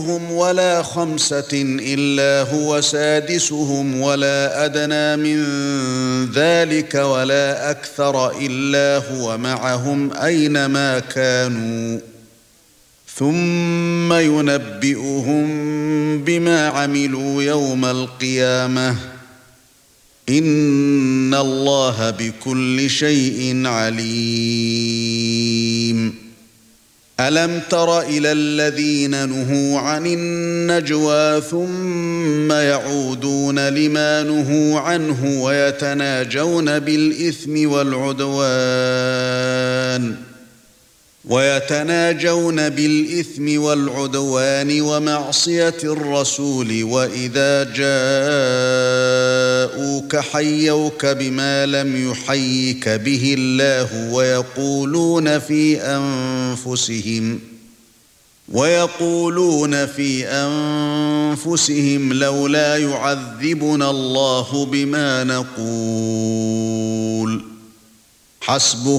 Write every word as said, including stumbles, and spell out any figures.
هم ولا خمسة إلا هو سادسهم ولا أدنى من ذلك ولا أكثر إلا هو معهم أينما كانوا ثم ينبئهم بما عملوا يوم القيامة إن الله بكل شيء عليم. ألم تر إلى الذين نهوا عن النجوى ثم يعودون لما نهوا عنه ويتناجون بالإثم والعدوان ويتناجون بالإثم والعدوان ومعصية الرسول وإذا جاءوك حيوك بما لم يحيك به الله ويقولون في أنفسهم ويقولون في أنفسهم لولا يعذبنا الله بما نقول حسبهم